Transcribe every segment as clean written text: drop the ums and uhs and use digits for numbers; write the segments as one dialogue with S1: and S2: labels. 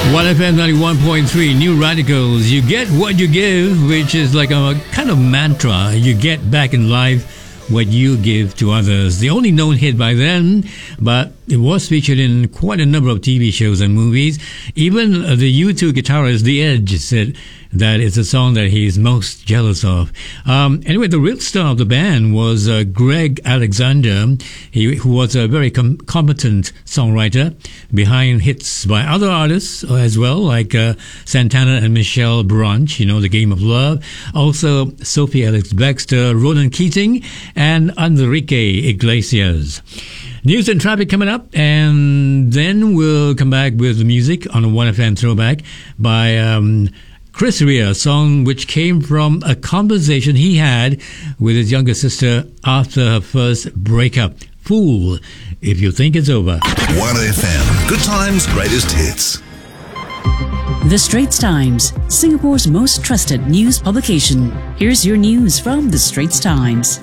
S1: 1FM 91.3, New Radicals. You get what you give, which is like a kind of mantra. You get back in life what you give to others. The only known hit by then, but it was featured in quite a number of TV shows and movies. Even the U2 guitarist The Edge said that it's a song that he's most jealous of. Anyway, the real star of the band was Greg Alexander, who was a very competent songwriter behind hits by other artists as well, like Santana and Michelle Branch, The Game of Love. Also, Sophie Ellis-Bextor, Ronan Keating, and Enrique Iglesias. News and traffic coming up, and then we'll come back with music on a 1FM throwback by Chris Rea, a song which came from a conversation he had with his younger sister after her first breakup. Fool, if you think it's over.
S2: 1FM, good times, greatest hits.
S3: The Straits Times, Singapore's most trusted news publication. Here's your news from The Straits Times.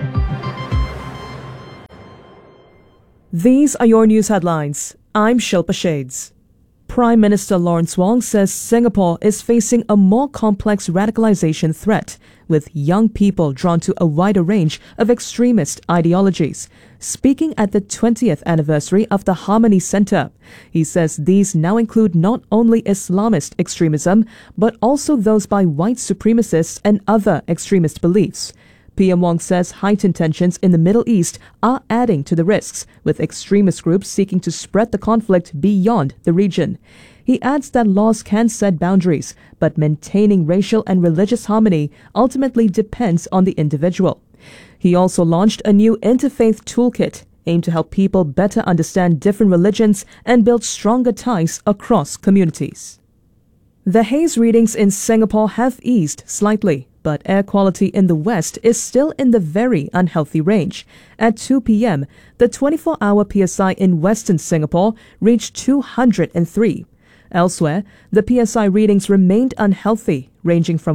S4: These are your news headlines. I'm Shilpa Shades. Prime Minister Lawrence Wong says Singapore is facing a more complex radicalization threat, with young people drawn to a wider range of extremist ideologies. Speaking at the 20th anniversary of the Harmony Centre, he says these now include not only Islamist extremism, but also those by white supremacists and other extremist beliefs. PM Wong says heightened tensions in the Middle East are adding to the risks, with extremist groups seeking to spread the conflict beyond the region. He adds that laws can set boundaries, but maintaining racial and religious harmony ultimately depends on the individual. He also launched a new interfaith toolkit aimed to help people better understand different religions and build stronger ties across communities. The haze readings in Singapore have eased slightly, but air quality in the west is still in the very unhealthy range. At 2 p.m., the 24-hour PSI in western Singapore reached 203. Elsewhere, the PSI readings remained unhealthy, ranging from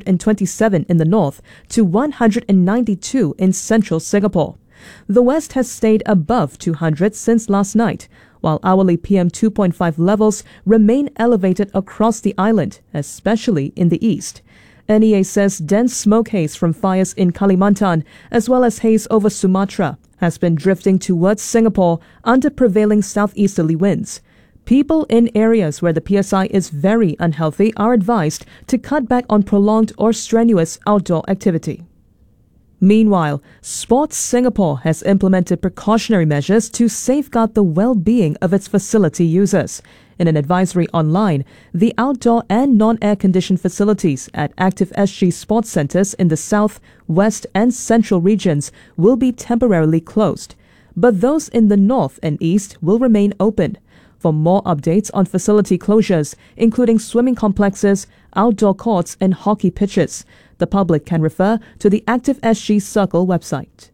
S4: 127 in the north to 192 in central Singapore. The west has stayed above 200 since last night, while hourly PM 2.5 levels remain elevated across the island, especially in the east. NEA says dense smoke haze from fires in Kalimantan, as well as haze over Sumatra, has been drifting towards Singapore under prevailing southeasterly winds. People in areas where the PSI is very unhealthy are advised to cut back on prolonged or strenuous outdoor activity. Meanwhile, Sports Singapore has implemented precautionary measures to safeguard the well-being of its facility users. In an advisory online, the outdoor and non-air-conditioned facilities at Active SG sports centres in the south, west and central regions will be temporarily closed, but those in the north and east will remain open. For more updates on facility closures, including swimming complexes, outdoor courts and hockey pitches, the public can refer to the Active SG Circle website.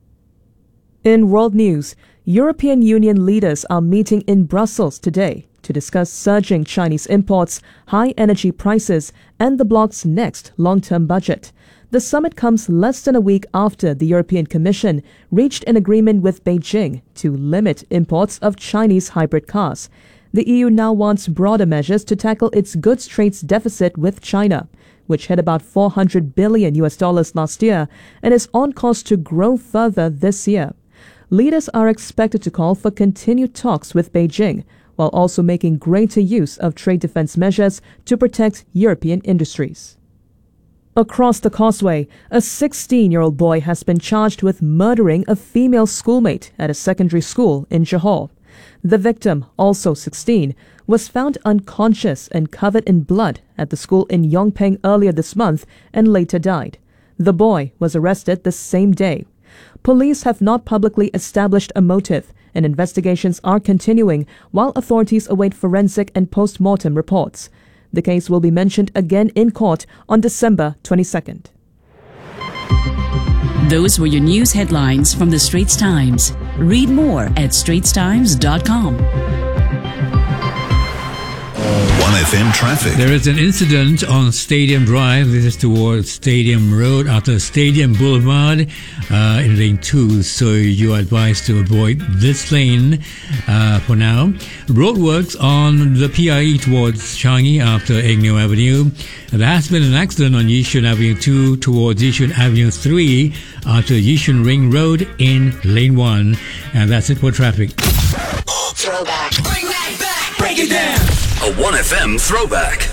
S4: In world news, European Union leaders are meeting in Brussels today to discuss surging Chinese imports, high energy prices, and the bloc's next long-term budget. The summit comes less than a week after the European Commission reached an agreement with Beijing to limit imports of Chinese hybrid cars. The EU now wants broader measures to tackle its goods trade deficit with China, which hit about $400 billion last year and is on course to grow further this year. Leaders are expected to call for continued talks with Beijing, while also making greater use of trade defense measures to protect European industries. Across the causeway, a 16-year-old boy has been charged with murdering a female schoolmate at a secondary school in Johor. The victim, also 16, was found unconscious and covered in blood at the school in Yongpeng earlier this month and later died. The boy was arrested the same day. Police have not publicly established a motive, and investigations are continuing while authorities await forensic and post-mortem reports. The case will be mentioned again in court on December 22nd.
S3: Those were your news headlines from The Straits Times. Read more at straitstimes.com.
S2: 1FM. FM traffic.
S1: There is an incident on Stadium Drive. This is towards Stadium Road after Stadium Boulevard in lane 2. So you are advised to avoid this lane for now. Roadworks on the PIE towards Changi after Agnew Avenue. There has been an accident on Yishun Avenue 2 towards Yishun Avenue 3 after Yishun Ring Road in lane 1. And that's it for traffic.
S5: Throwback. Bring that back. Break it down.
S2: A 1FM throwback.